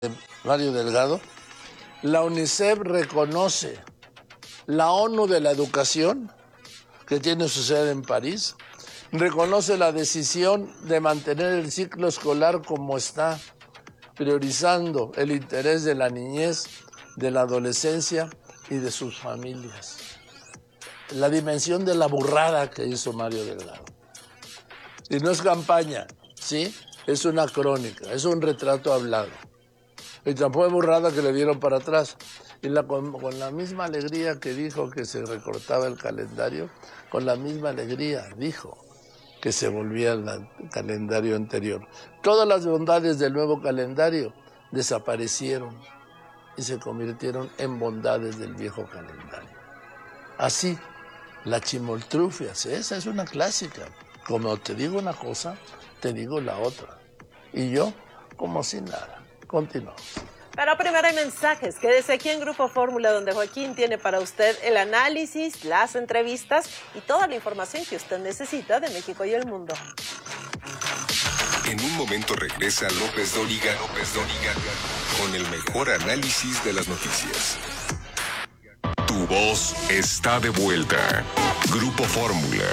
Mario Delgado, la UNICEF reconoce la ONU de la Educación, que tiene su sede en París, reconoce la decisión de mantener el ciclo escolar como está, priorizando el interés de la niñez, de la adolescencia y de sus familias. La dimensión de la burrada que hizo Mario Delgado. Y no es campaña, ¿sí? Es una crónica, es un retrato hablado. Y tampoco es burrada que le dieron para atrás. Y con la misma alegría que dijo que se recortaba el calendario, con la misma alegría dijo que se volvía al calendario anterior. Todas las bondades del nuevo calendario desaparecieron y se convirtieron en bondades del viejo calendario. Así, la chimoltrufia, esa es una clásica. Como te digo una cosa, te digo la otra. Y yo, como si nada. Continuamos. Pero primero hay mensajes. Quédese aquí en Grupo Fórmula, donde Joaquín tiene para usted el análisis, las entrevistas y toda la información que usted necesita de México y el mundo. En un momento regresa López Dóriga con el mejor análisis de las noticias. Tu voz está de vuelta. Grupo Fórmula.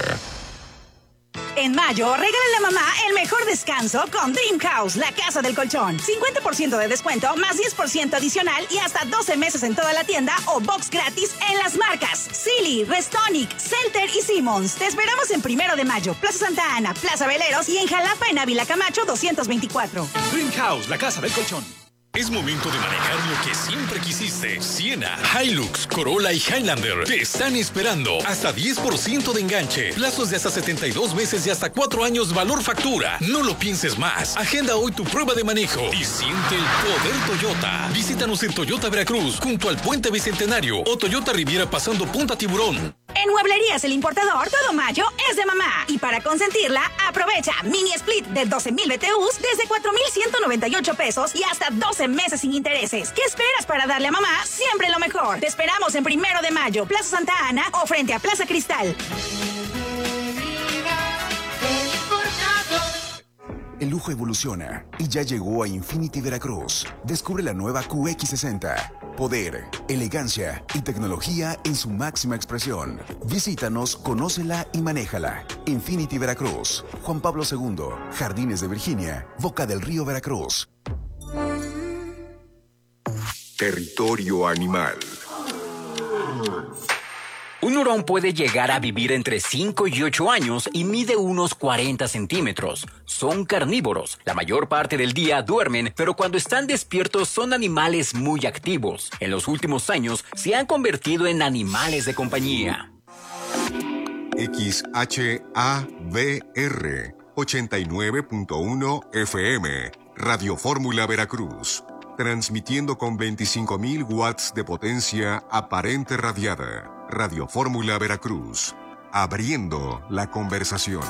En mayo, regálale a mamá el mejor descanso con Dream House, la casa del colchón. 50% de descuento, más 10% adicional y hasta 12 meses en toda la tienda o box gratis en las marcas Silly, Restonic, Celter y Simmons. Te esperamos en 1 de mayo, Plaza Santa Ana, Plaza Veleros y en Jalapa, en Ávila Camacho 224. Dream House, la casa del colchón. Es momento de manejar lo que siempre quisiste. Siena, Hilux, Corolla y Highlander te están esperando. Hasta 10% de enganche. Plazos de hasta 72 meses y hasta 4 años valor factura. No lo pienses más. Agenda hoy tu prueba de manejo y siente el poder Toyota. Visítanos en Toyota Veracruz, junto al Puente Bicentenario o Toyota Riviera pasando Punta Tiburón. En Mueblerías El Importador, todo mayo es de mamá. Y para consentirla, aprovecha mini split de 12,000 BTUs desde 4,198 pesos y hasta 12 meses sin intereses. ¿Qué esperas para darle a mamá siempre lo mejor? Te esperamos en 1 de mayo, Plaza Santa Ana o frente a Plaza Cristal. El lujo evoluciona y ya llegó a Infinity Veracruz. Descubre la nueva QX60. Poder, elegancia y tecnología en su máxima expresión. Visítanos, conócela y manéjala. Infinity Veracruz, Juan Pablo II, Jardines de Virginia, Boca del Río, Veracruz. Territorio animal. Un hurón puede llegar a vivir entre 5 y 8 años y mide unos 40 centímetros. Son carnívoros. La mayor parte del día duermen, pero cuando están despiertos son animales muy activos. En los últimos años se han convertido en animales de compañía. XHABR 89.1 FM. Radio Fórmula Veracruz. Transmitiendo con 25,000 watts de potencia aparente radiada. Radio Fórmula Veracruz. Abriendo la conversación.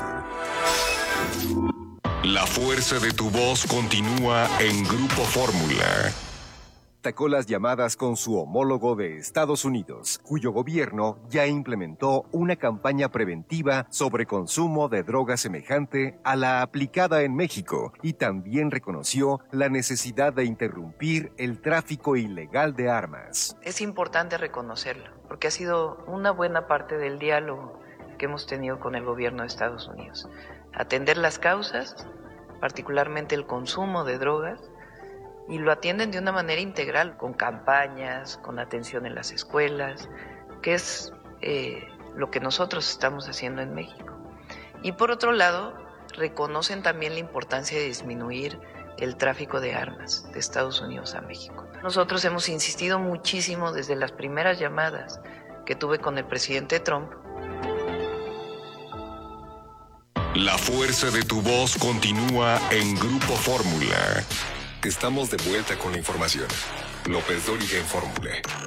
La fuerza de tu voz continúa en Grupo Fórmula. Destacó las llamadas con su homólogo de Estados Unidos, cuyo gobierno ya implementó una campaña preventiva sobre consumo de drogas semejante a la aplicada en México y también reconoció la necesidad de interrumpir el tráfico ilegal de armas. Es importante reconocerlo, porque ha sido una buena parte del diálogo que hemos tenido con el gobierno de Estados Unidos. Atender las causas, particularmente el consumo de drogas, y lo atienden de una manera integral, con campañas, con atención en las escuelas, que es lo que nosotros estamos haciendo en México. Y por otro lado, reconocen también la importancia de disminuir el tráfico de armas de Estados Unidos a México. Nosotros hemos insistido muchísimo desde las primeras llamadas que tuve con el presidente Trump. La fuerza de tu voz continúa en Grupo Fórmula. Estamos de vuelta con la información. López Dóriga en Fórmula.